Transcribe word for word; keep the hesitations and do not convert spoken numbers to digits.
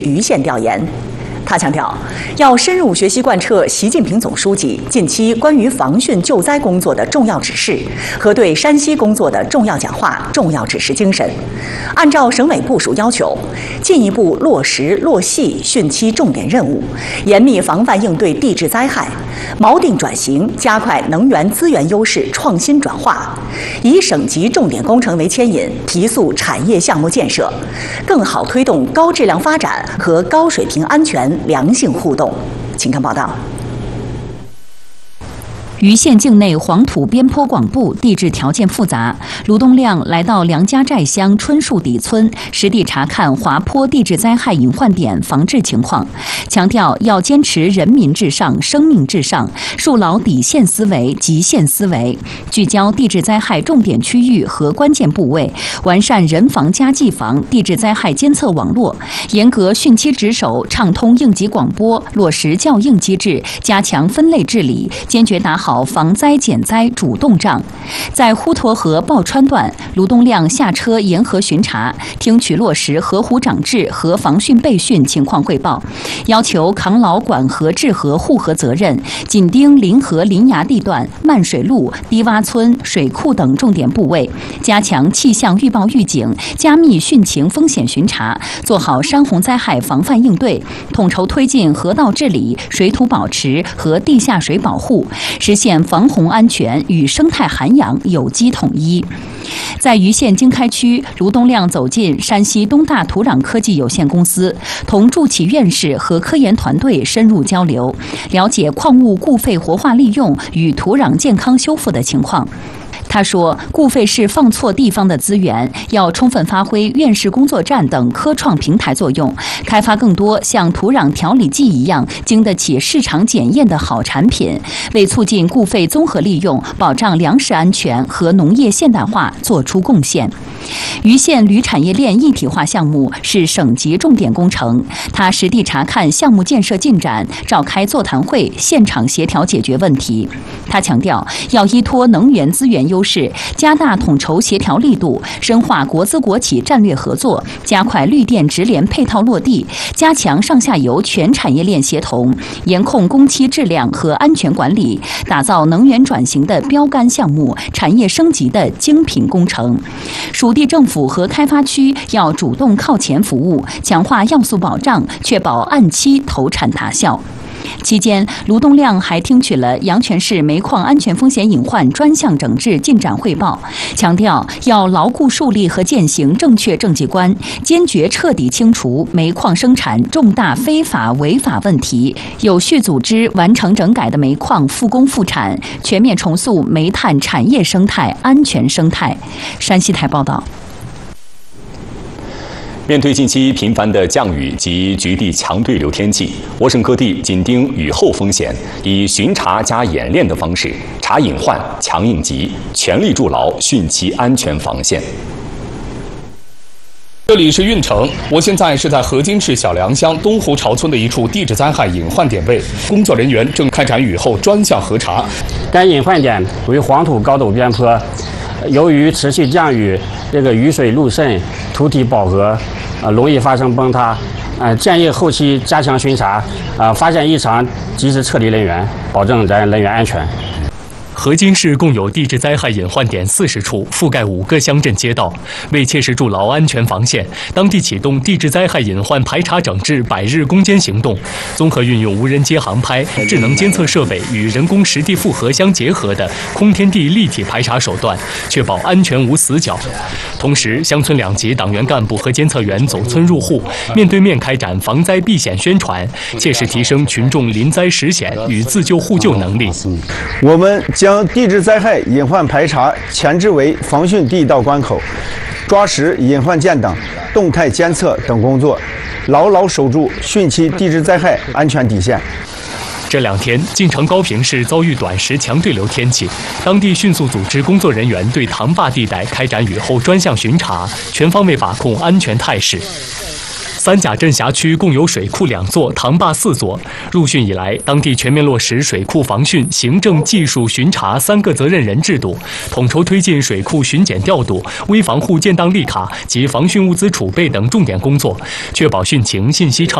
盂县调研。他强调，要深入学习贯彻习近平总书记近期关于防汛救灾工作的重要指示和对山西工作的重要讲话、重要指示精神，按照省委部署要求，进一步落实落细汛期重点任务，严密防范应对地质灾害，锚定转型，加快能源资源优势创新转化，以省级重点工程为牵引，提速产业项目建设，更好推动高质量发展和高水平安全良性互动。请看报道。 盂县境内黄土边坡广布，地质条件复杂。卢东亮来到梁家寨乡春树底村，实地查看滑坡地质灾害隐患点防治情况，强调要坚持人民至上、生命至上，树牢底线思维、极限思维，聚焦地质灾害重点区域和关键部位，完善人防加技防地质灾害监测网络，严格汛期值守，畅通应急广播，落实校应机制，加强分类治理，坚决打好防灾减灾主动仗。在呼沱河抱川段，卢东亮下车沿河巡查，听取落实河湖长治和防汛备汛情况汇报，要求扛牢管河治河护河责任，紧盯临河临崖地段、漫水路、低洼村、水库等重点部位，加强气象预报预警，加密汛情风险巡查，做好山洪灾害防范应对，统筹推进河道治理、水土保持和地下水保护，实现防洪安全与生态涵养有机统一。在盂县经开区，卢东亮走进山西东大土壤科技有限公司，同助企院士和科研团队深入交流，了解矿物固废活化利用与土壤健康修复的情况。他说，固废是放错地方的资源，要充分发挥院士工作站等科创平台作用，开发更多像土壤调理剂一样经得起市场检验的好产品，为促进固废综合利用、保障粮食安全和农业现代化做出贡献。盂县铝产业链一体化项目是省级重点工程，他实地查看项目建设进展，召开座谈会，现场协调解决问题。他强调，要依托能源资源优势，加大统筹协调力度，深化国资国企战略合作，加快绿电直联配套落地，加强上下游全产业链协同，严控工期质量和安全管理，打造能源转型的标杆项目、产业升级的精品工程。属地政府和开发区要主动靠前服务，强化要素保障，确保按期投产达效。期间，卢东亮还听取了阳泉市煤矿安全风险隐患专项整治进展汇报，强调要牢固树立和践行正确政绩观，坚决彻底清除煤矿生产重大非法违法问题，有序组织完成整改的煤矿复工复产，全面重塑煤炭产业生态、安全生态。山西台报道。 面对近期频繁的降雨及局地强对流天气，我省各地紧盯雨后风险，以巡查加演练的方式查隐患、强应急，全力筑牢汛期安全防线。 这里是运城，我现在是在河津市小梁乡东湖巢村的一处地质灾害隐患点位，工作人员正开展雨后专项核查。 该隐患点为黄土高陡边坡，由于持续降雨，这个雨水路渗，土体饱和，呃，容易发生崩塌。呃，建议后期加强巡查，呃，发现异常及时撤离人员，保证咱人员安全。 河津市共有地质灾害隐患点四十处，覆盖五个乡镇街道。为切实筑牢安全防线，当地启动地质灾害隐患排查整治百日攻坚行动，综合运用无人机航拍、智能监测设备与人工实地复核相结合的空天地立体排查手段，确保安全无死角。同时，乡村两级党员干部和监测员走村入户，面对面开展防灾避险宣传，切实提升群众临灾识险与自救互救能力。 我们将将地质灾害隐患排查前置为防汛第一道关口，抓实隐患键等动态监测等工作，牢牢守住汛期地质灾害安全底线。 这两天，晋城高平市遭遇短时强对流天气，当地迅速组织工作人员对塘坝地带开展雨后专项巡查，全方位把控安全态势。 三甲镇辖区共有水库两座、塘坝四座。入汛以来，当地全面落实水库防汛、行政、技术巡查三个责任人制度，统筹推进水库巡检调度、危防护建档立卡及防汛物资储备等重点工作，确保汛情信息畅